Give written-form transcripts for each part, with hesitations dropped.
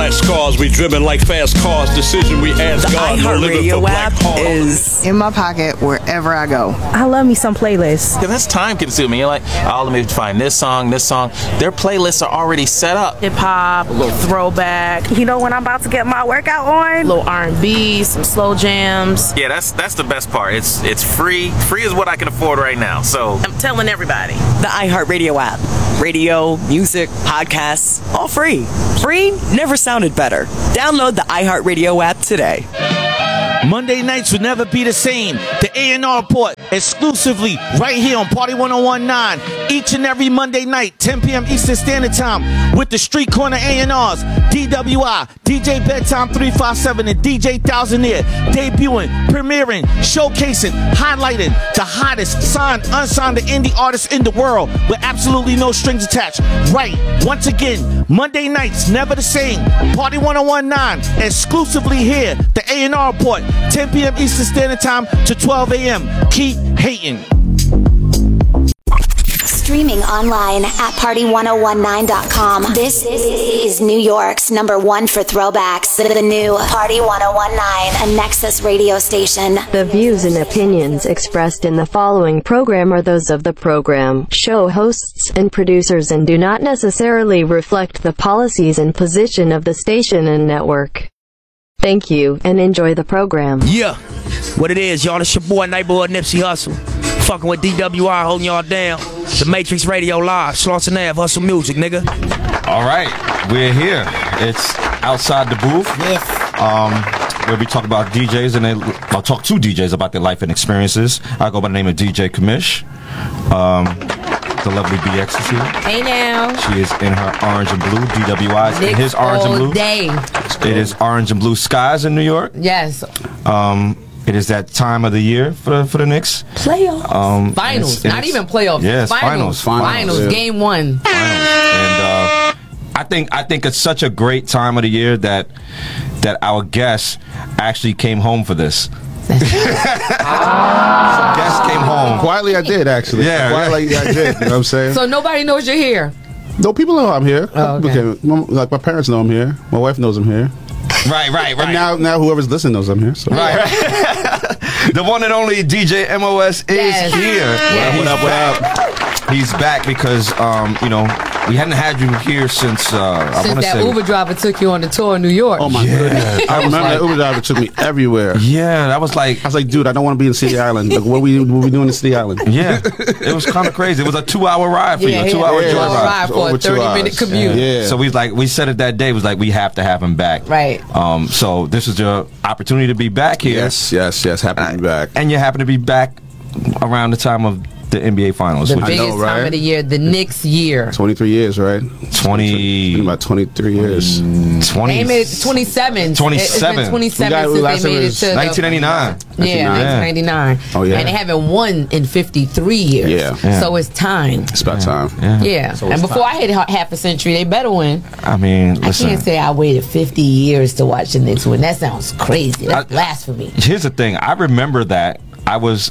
black scars. We driven like fast cars. Decision we ask God. No living for iHeartRadio black app heart. is in my pocket wherever I go. I love me some playlists. Because that's time consuming. You're like, oh, let me find this song, this song. Their playlists are already set up. Hip hop, a little throwback. You know when I'm about to get my workout on? A little R&B, some slow jams. Yeah, that's the best part. It's free. Free is what I can afford right now. So I'm telling everybody. The iHeartRadio app. Radio, music, podcasts, all free. Free never sounded better. Download the iHeartRadio app today. Monday nights will never be the same. The A&R Report, exclusively right here on Party 1019. Each and every Monday night, 10 p.m. Eastern Standard Time, with the Street Corner A&Rs, DWI, DJ Bedtime 357, and DJ Thousandaire, debuting, premiering, showcasing, highlighting the hottest signed, unsigned, and indie artists in the world with absolutely no strings attached. Right, once again, Monday nights, never the same. Party 1019, exclusively here, the A&R Report, 10 p.m. Eastern Standard Time to 12 a.m. Keep hating. Streaming online at party1019.com. This is New York's #1 for throwbacks. The new Party 1019, a Nexus radio station. The views and opinions expressed in the following program are those of the program, show hosts, and producers and do not necessarily reflect the policies and position of the station and network. Thank you, and enjoy the program. Yeah, what it is, y'all. It's your boy, Neighborhood Nipsey Hussle. Fucking with DWI, holding y'all down. The Matrix Radio Live, Slauson Ave, Hustle Music, nigga. All right, we're here. It's outside the booth. Where we talk about DJs, and I'll talk to DJs about their life and experiences. I go by the name of DJ Kamish. The lovely BX is here. Hey now. She is in her orange and blue. DWI is in his orange and blue. Day. It is orange and blue skies in New York. Yes. It is that time of the year for the Knicks. Playoffs. Finals. Not even playoffs. Yes, finals. Yeah. Game 1. And I think it's such a great time of the year that our guest actually came home for this. Guest came home. Quietly I did, actually. Yeah. Quietly I did. You know what I'm saying? So nobody knows you're here? No, people know I'm here. Oh, okay. Like my parents know I'm here. My wife knows I'm here. Right. And now whoever's listening knows I'm here. So. Right. The one and only DJ MOS is here. What up? He's back because, we hadn't had you here since that Uber driver took you on the tour in New York. Oh, my goodness. I remember that Uber driver took me everywhere. Yeah, that was like... I was like, dude, I don't want to be in City Island. Like, what we doing in City Island? Yeah. It was kind of crazy. It was a 2-hour ride for you. A 2-hour ride for a 30-minute commute. Yeah. So we said it that day. It was like, we have to have him back. Right. So this is your opportunity to be back here. Yes. Happy to be back. And you happen to be back around the time of the NBA Finals. The biggest time of the year, the Knicks year. 23 years, right? 20... About 23 years. 20... They made it 27. 27. It's been 27 since they made it to 1999. Yeah, 1999. Oh, yeah. And they haven't won in 53 years. Yeah. So it's time. It's about time. Yeah. So and before I hit half a century, they better win. I mean, listen. I can't say I waited 50 years to watch the Knicks win. That sounds crazy. That's blasphemy. Here's the thing. I remember that I was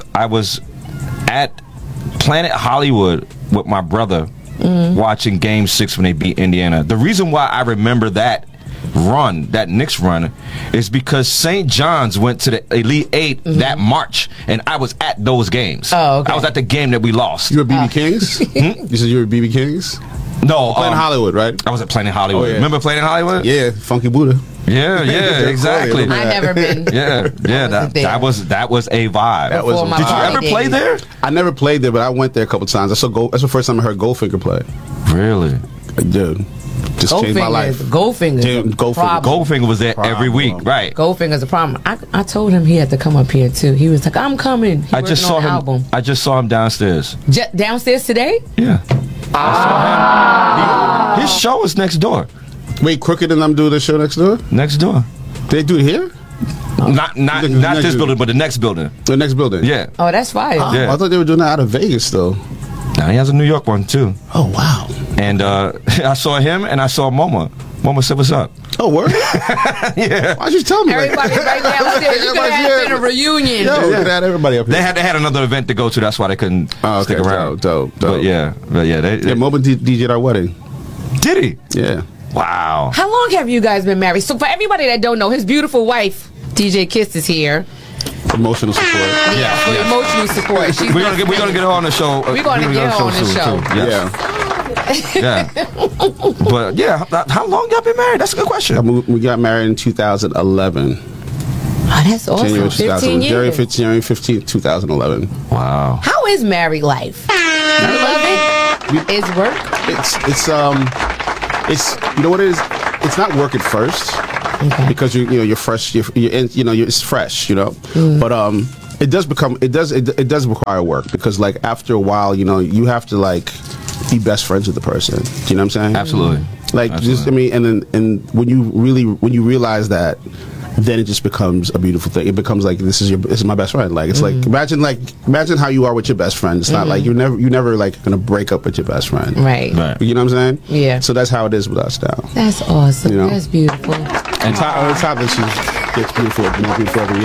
at Planet Hollywood with my brother watching Game 6 when they beat Indiana. The reason why I remember that Knicks run, is because St. John's went to the Elite Eight that March, and I was at those games. Oh, okay. I was at the game that we lost. You were BB Kings? You said you were BB Kings? No. Planet Hollywood, right? I was at Planet Hollywood. Oh, yeah. Remember Planet Hollywood? Yeah, Funky Buddha. Yeah, exactly. I never been. Yeah, that was a vibe. That was. Did you ever play there? I never played there, but I went there a couple times. That's the first time I heard Goldfinger play. Really? Dude, just changed my life. Goldfinger was there every week, right? Goldfinger's a problem. I told him he had to come up here too. He was like, "I'm coming." I just saw him. I just saw him downstairs. Downstairs today? Yeah. I saw him. His show is next door. Wait, Crooked and them do the show next door? Next door. They do it here? Not this building, but the next building. The next building? Yeah. Oh, that's fire. Yeah. I thought they were doing that out of Vegas, though. Now he has a New York one, too. Oh, wow. And I saw him, and I saw Moma. Moma said, what's up? Oh, word? Yeah. Why'd you tell me? Everybody right downstairs. You could have been a reunion. Yo, we could have everybody up here. They had another event to go to. That's why they couldn't stick around. Dope. But yeah. Moma DJ'd our wedding. Did he? Yeah. Wow. How long have you guys been married? So for everybody that don't know, his beautiful wife, DJ Kiss, is here. Emotional support. Yeah. For emotional support. She's We're gonna get her on the show. We're gonna get her on the soon, show. too. Yes. Yeah. Yeah. But yeah, how long y'all been married? That's a good question. We got married in 2011. Oh, that's awesome. January 15 years. January 15th, 2011. Wow. How is married life? You love it? It's work? It's you know what it is? It's not work at first. Okay. Because you're fresh, it's fresh, but it does require work, because like after a while, you have to like be best friends with the person. Do you know what I'm saying? Absolutely. Like Absolutely. and when you realize that, then it just becomes a beautiful thing. It becomes like this is my best friend. Like it's like imagine how you are with your best friend. It's not like you're never like gonna break up with your best friend. Right. You know what I'm saying? Yeah. So that's how it is with us now. That's awesome. That's beautiful. And it's how that she gets beautiful, more beautiful every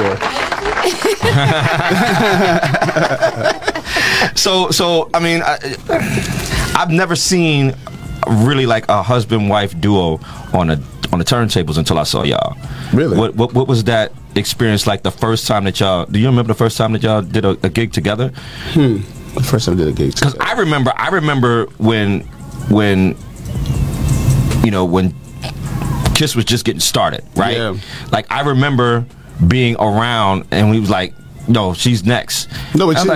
year. So I mean, I've never seen really like a husband-wife duo on the turntables until I saw y'all. Really? What was that experience like the first time that y'all? Do you remember the first time that y'all did a gig together? The first time I did a gig together. Because I remember when Kiss was just getting started, right? Yeah. Like I remember being around and we was like, no, she's next. No, but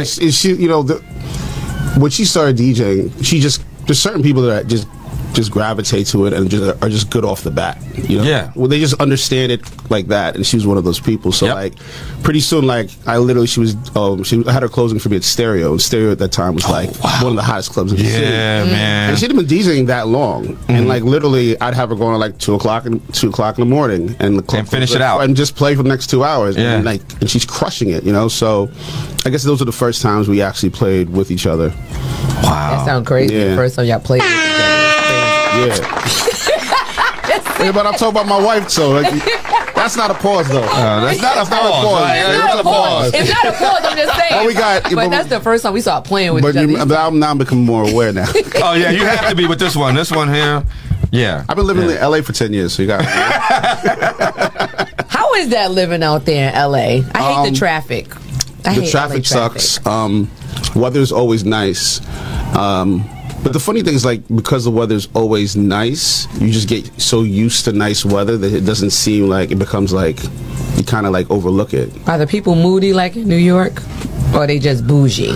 when she started DJing, there's certain people that just gravitate to it and are just good off the bat. Yeah. Well, they just understand it like that, and she was one of those people. So like, pretty soon, like I had her closing for me at Stereo, and Stereo at that time was like one of the hottest clubs in the city. Yeah, man. And she'd been DJing that long, and like literally, I'd have her going at like 2 o'clock in the morning, and finish it out, and just play for the next 2 hours. Yeah. And she's crushing it. So I guess those are the first times we actually played with each other. Wow. That sounds crazy. Yeah. The first time y'all played with each other. Yeah. Yeah, but I'm talking about my wife, so that's not a pause, though. That's not a pause. It's not a pause. It's not a pause. I'm just saying. Oh, we got, but that's the first time we started playing with each other. But I'm now becoming more aware now. Oh yeah, you have to be with this one. This one here. Yeah. I've been living in LA for 10 years, so you got. How is that living out there in LA? I hate the traffic. The traffic sucks. Weather's always nice. But the funny thing is, like, because the weather's always nice, you just get so used to nice weather that it doesn't seem like it becomes like you kind of like overlook it. Are the people moody like in New York, or are they just bougie?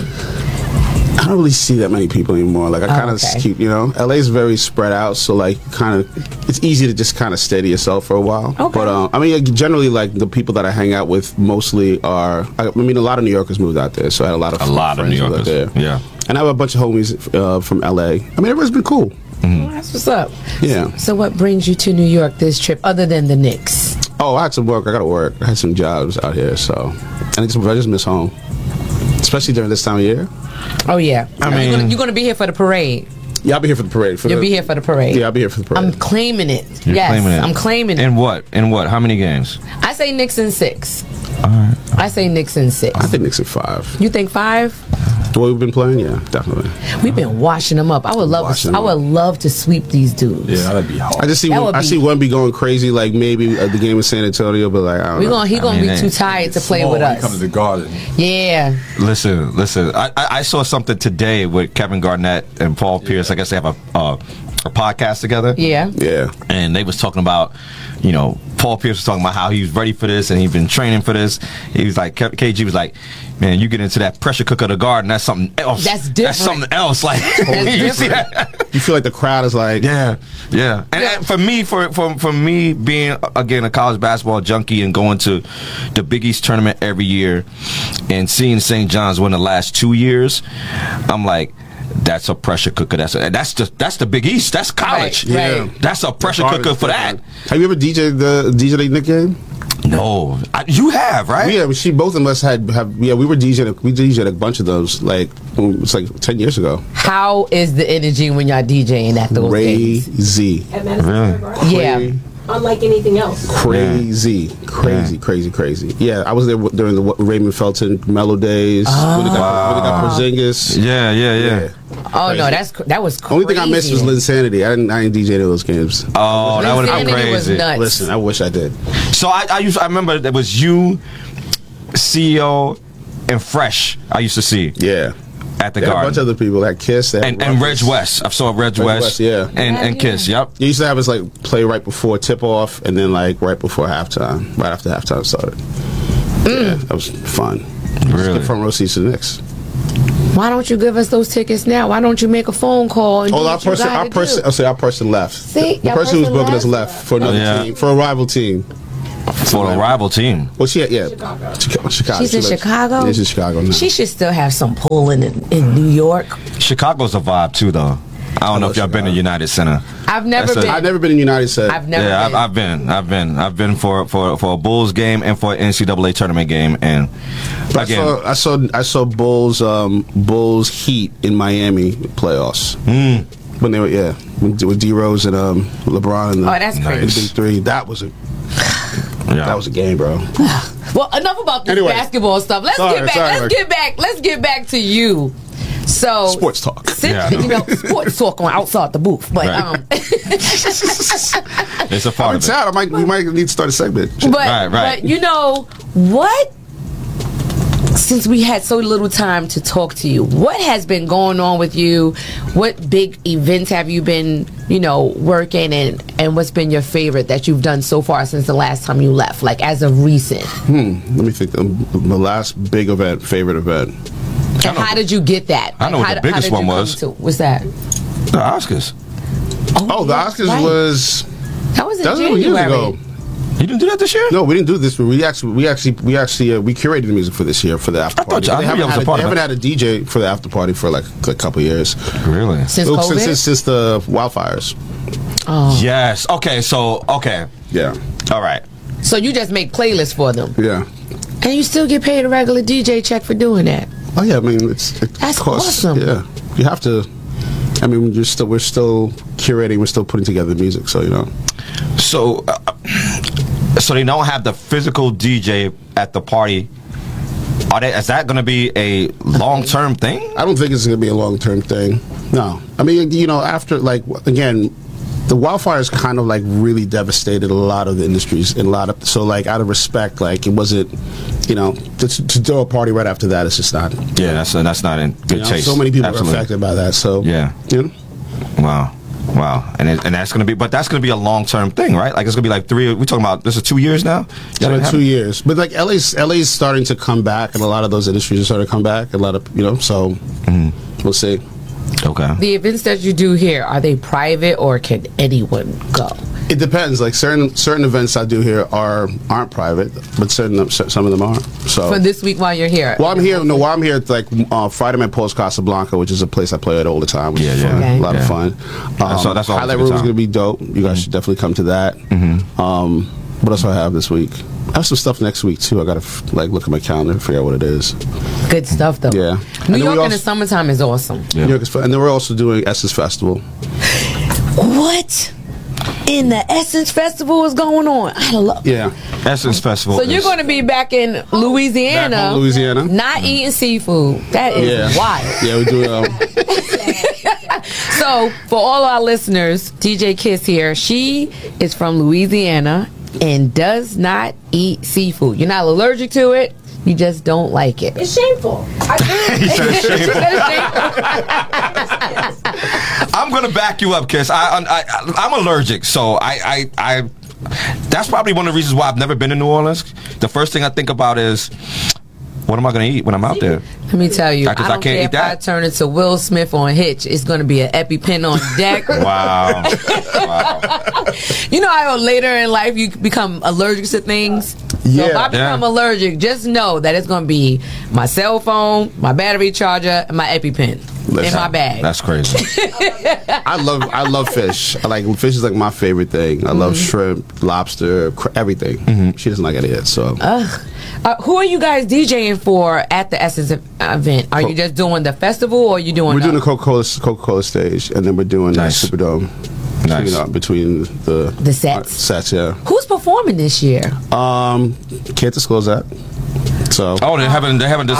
I don't really see that many people anymore. Like I kind of keep, LA's very spread out, so like it's easy to just kind of steady yourself for a while. Okay. But I mean, generally, like the people that I hang out with mostly are. I mean, a lot of New Yorkers moved out there, so I had a lot of New Yorkers out there. Yeah. And I have a bunch of homies from LA. I mean, everyone's been cool. Well, that's what's up. Yeah. So what brings you to New York this trip, other than the Knicks? Oh, I had some work. I got to work. I had some jobs out here, so and I just miss home, especially during this time of year. Oh yeah. I mean, you're gonna be here for the parade. Yeah, I'll be here for the parade. You'll be here for the parade. Yeah, I'll be here for the parade. I'm claiming it. You're claiming it. I'm claiming it. In what? How many games? I say Knicks in 6. All right. I say Knicks in 6. I think Knicks in 5. You think 5? The way we've been playing, yeah, definitely. We've been washing them up. I would love to sweep these dudes. Yeah, that'd be hard. I see Wemby going crazy, like maybe at the game with San Antonio, but like I don't know. He gonna be too tired to play with us. Come to the Garden. Yeah. Listen. I saw something today with Kevin Garnett and Paul Pierce. I guess they have a podcast together. Yeah. Yeah. And they was talking about, Paul Pierce was talking about how he was ready for this and he'd been training for this. He was like, KG was like, man, you get into that pressure cooker of the Garden, that's something else. That's different. That's something else. Like, you see that? You feel like the crowd is like, yeah. And for me, for me being again a college basketball junkie and going to the Big East tournament every year and seeing St. John's win the last 2 years, I'm like, that's a pressure cooker. That's the Big East. That's college. Right, right. That's a pressure cooker for that. Have you ever DJ'd the Knick game? No, you have, right? Yeah, both of us have. Yeah, we were DJing. We DJ'd a bunch of those. Like it's like 10 years ago. How is the energy when y'all DJing at those games? Crazy. Really? Yeah. unlike anything else. Crazy. Yeah, I was there during the Raymond Felton Mellow days. When they got Porzingis. Yeah. Oh no, that was crazy. Only thing I missed was Linsanity. I didn't DJ any of those games. Oh, that would have been Linsanity was crazy. nuts. Listen, I wish I did. So I remember there was you, CEO, and Fresh. I used to see. Yeah. At the There were a Garden. bunch of other people that Kiss And Reg West. I saw Reg West. Yeah. And Kiss. Yep. You used to have us like play right before tip off, and then like right before halftime, right after halftime started. Yeah, that was fun. Really? Front row seats to the Knicks. Why don't you give us those tickets now? Why don't you make a phone call? And do Our what you gotta do? our person left. See, the your person who was person booking us left for another team, for a rival team. For a rival team. Well, Chicago. She's in Chicago? Yeah, she's in Chicago now. She should still have some pull in New York. Chicago's a vibe too, though. I don't know if y'all been to United Center. I've never been. I've never been in United Center. I've never been. I've been for a Bulls game and for an NCAA tournament game, and again, I saw Bulls Heat in Miami playoffs. When they were with D Rose and LeBron and that's crazy. the Big Three. That was a game, bro. Well, enough about this basketball stuff. Let's get back to you. So sports talk. Sports talk on outside the booth. But it's a part of it. We might need to start a segment. But you know what? Since we had so little time to talk to you, what has been going on with you? What big events have you been, working and what's been your favorite that you've done so far since the last time you left, like as of recent? Let me think. The last big favorite event. And how did you get that? I know what the biggest one was. What's that? The Oscars. Oh, the Oscars was. That was in January. January. Years ago. You didn't do that this year? No, we didn't do this. We curated the music for this year for the after party. They haven't had a DJ for the after party for like a couple years. Really? Since COVID? Since the wildfires. Oh. Yes. Okay. Yeah. All right. So you just make playlists for them. Yeah. And you still get paid a regular DJ check for doing that. Oh yeah, I mean that's costs. awesome. Yeah, you have to. I mean, we're still curating. We're still putting together music. So So they don't have the physical DJ at the party. Is that going to be a long-term thing? I don't think it's going to be a long-term thing. No, I mean, after again, the wildfires kind of really devastated a lot of the industries and out of respect, it wasn't, to throw a party right after that, it's just not. Yeah, that's not in good taste. So many people are affected by that. So yeah, Wow, and that's gonna be a long-term thing, right? Like it's gonna be like 3. We talking about this is 2 years now. It's been 2 years, but LA's starting to come back, and a lot of those industries are starting to come back. A lot of so we'll see. Okay. The events that you do here, are they private or can anyone go? It depends. Like certain events I do here aren't private, but some of them are. So for this week while you're here. While I'm here, it's like Friday at Paul's Casablanca, which is a place I play at all the time. Which is fun. Okay. A lot of fun. So that's Highlight Room is going to be dope. You guys should definitely come to that. What else do I have this week? I have some stuff next week too. I got to look at my calendar and figure out what it is. Good stuff though. Yeah. New York in the summertime is awesome. Yeah. New York is fun. And then we're also doing Essence Festival. What? In the Essence Festival is going on. I love Essence Festival. So you're going to be back in Louisiana. Back home, Louisiana. Not eating seafood. That is wild. Yeah, we do. So for all our listeners, DJ Kiss here. She is from Louisiana and does not eat seafood. You're not allergic to it. You just don't like it. It's shameful. He said it's shameful. I'm gonna back you up, Kiss. I'm allergic, so I that's probably one of the reasons why I've never been to New Orleans. The first thing I think about is, what am I going to eat when I'm out there? Let me tell you, I don't care if I turn into Will Smith on Hitch, it's going to be an EpiPen on deck. Wow. You know how later in life you become allergic to things? So if I become allergic, just know that it's going to be my cell phone, my battery charger, and my EpiPen in my bag. That's crazy. I love fish. Fish is my favorite thing. I love shrimp, lobster, everything. She doesn't like it yet. So, who are you guys DJing for at the Essence event? Are you just doing the festival, or are you doing? We're doing the Coca-Cola stage, and then we're doing the Superdome. Nice. Between the sets. Sets, yeah. Who's performing this year? Can't disclose that. So. Oh, they haven't disclosed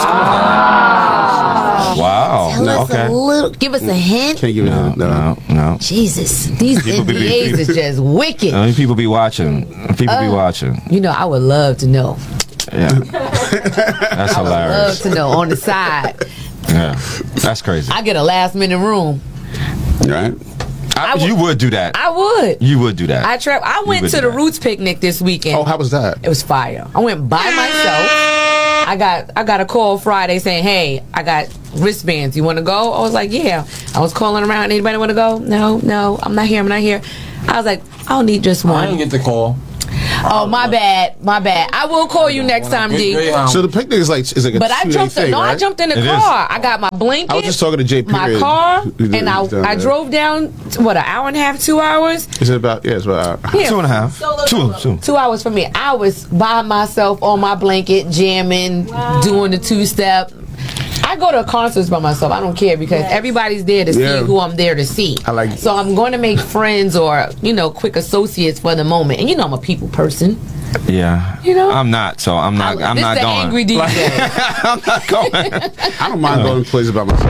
that. Wow. Tell us a little. Give us a hint. Can't give it. No. Jesus, these NDAs is just wicked. People be watching. People be watching. You know, I would love to know. Yeah. That's I would love hilarious. to know on the side. Yeah. That's crazy. I get a last minute room. Right. You would do that. I would. You would do that. I went to the Roots picnic this weekend. Oh, how was that? It was fire. I went by myself. I got a call Friday saying, "Hey, I got wristbands. You want to go?" I was like, "Yeah." I was calling around. Anybody want to go? No. I'm not here. I was like, "I'll need just one." I didn't get the call. Oh, my bad. I will call you next time, D. So the picnic is like a But I jumped. thing, right? I jumped in the It car. I got my blanket. I was just talking to Jay my Period. car, Who and lives down I there. drove down. What, an hour and a half, 2 hours? Is it about? Yeah, it's about. Yeah. 2.5. Two. 2 hours for me. I was by myself on my blanket, jamming, doing the two-step. I go to concerts by myself. I don't care because everybody's there to see who I'm there to see. I like it. So I'm going to make friends or quick associates for the moment. And I'm a people person. Yeah. I'm not. So I'm not. I'm this not the going. angry DJ. I'm not going. I don't mind going to places by myself.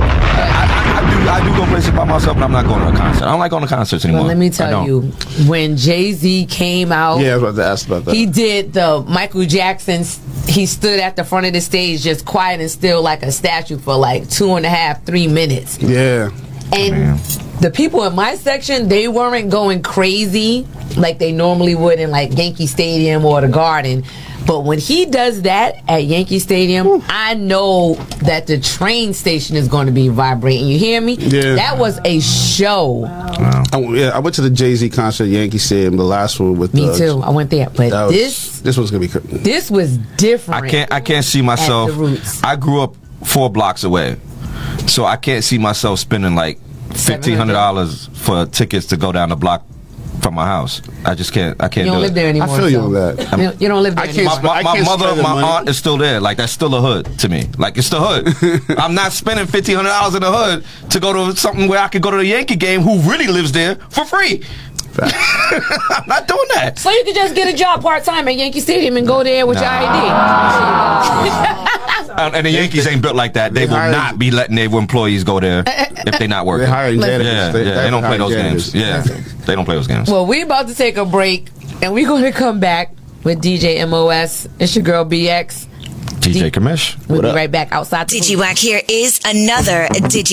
I do go places by myself, but I'm not going to a concert. I don't like going to concerts anymore. Well, let me tell you, when Jay-Z came out, Yeah, I was about to ask about that. he did the Michael Jackson. He stood at the front of the stage just quiet and still like a statue for like 2.5, 3 minutes. Yeah. And the people in my section, they weren't going crazy like they normally would in like Yankee Stadium or the Garden. But when he does that at Yankee Stadium, I know that the train station is going to be vibrating. You hear me? Yeah. That was a show. I went to the Jay-Z concert at Yankee Stadium, the last one with. Me too. I went there, but this one's gonna be. This was different. I can't see myself. At the Roots. I grew up 4 blocks away, so I can't see myself spending like $1,500 for tickets to go down the block from my house. I just can't. I can't. You don't do live it. there anymore. I feel you on that. You don't live there anymore. My mother, my aunt is still there. Like that's still the hood to me. Like it's the hood. I'm not spending $1,500 in the hood to go to something where I could go to the Yankee game. Who really lives there for free? I'm not doing that. So you could just get a job part-time at Yankee Stadium and go there with your ID. And the Yankees ain't built like that. They will not be letting their employees go there if they're not working. They're hiring janitors. They don't play those games. Yeah, they don't play those games. Well, we're about to take a break, and we're going to come back with DJ MOS. It's your girl BX. DJ Kamish. We'll be right back outside. DigiWhack here is another